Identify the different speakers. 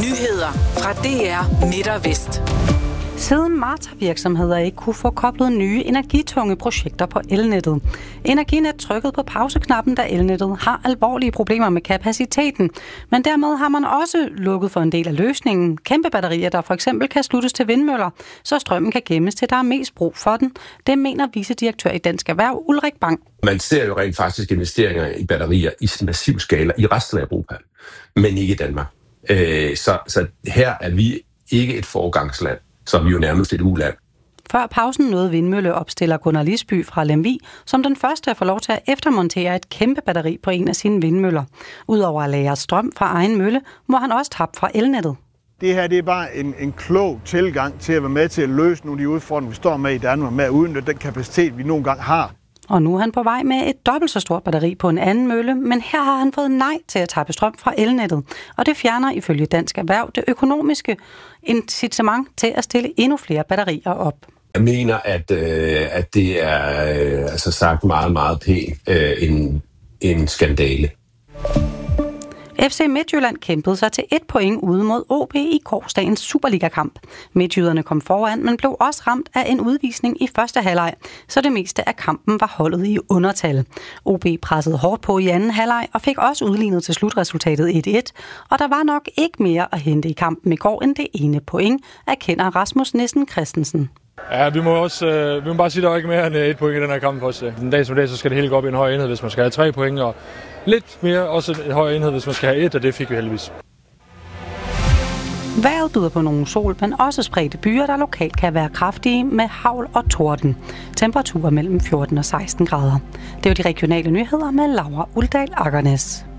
Speaker 1: Nyheder fra DR Midt og Vest.
Speaker 2: Siden marts har virksomheder ikke kunne få koblet nye energitunge projekter på elnettet. Energinet trykkede på pauseknappen, da elnettet har alvorlige problemer med kapaciteten. Men dermed har man også lukket for en del af løsningen. Kæmpe batterier, der for eksempel kan sluttes til vindmøller, så strømmen kan gemmes til der er mest brug for den. Det mener vicedirektør i Dansk Erhverv, Ulrik Bang.
Speaker 3: Man ser jo rent faktisk investeringer i batterier i massiv skala i resten af Europa, men ikke i Danmark. Så her er vi ikke et foregangsland, så vi jo nærmest et uland.
Speaker 2: Før pausen nåede vindmølleopstiller Gunnar Lisby fra Lemvig som den første at få lov til at eftermontere et kæmpe batteri på en af sine vindmøller. Udover at lagre strøm fra egen mølle, må han også tappe fra elnettet.
Speaker 4: Det her det er bare en klog tilgang til at være med til at løse nogle af de udfordringer, vi står med i Danmark, med at udnytte den kapacitet, vi nogle gange har.
Speaker 2: Og nu er han på vej med et dobbelt så stort batteri på en anden mølle, men her har han fået nej til at tappe strøm fra elnettet. Og det fjerner ifølge Dansk Erhverv det økonomiske incitament til at stille endnu flere batterier op.
Speaker 3: Jeg mener, at det er altså sagt meget, meget pænt en skandale.
Speaker 2: FC Midtjylland kæmpede sig til 1 point ude mod OB i gårsdagens Superliga-kamp. Midtjyderne kom foran, men blev også ramt af en udvisning i første halvleg, så det meste af kampen var holdet i undertal. OB pressede hårdt på i anden halvleg og fik også udlignet til slutresultatet 1-1, og der var nok ikke mere at hente i kampen i går end det ene point, erkender Rasmus Nissen Christensen.
Speaker 5: Ja, vi må bare sige, at der er ikke mere end 1 point i den her kamp for os. En dag som dag, så skal det hele gå op i en høj enhed, hvis man skal have 3 point, og lidt mere også en høj enhed, hvis man skal have 1, og det fik vi heldigvis.
Speaker 2: Vejret byder på nogle sol, men også spredte byer, der lokalt kan være kraftige med hagl og torden. Temperaturer mellem 14 og 16 grader. Det er jo de regionale nyheder med Laura Uldal Akkernes.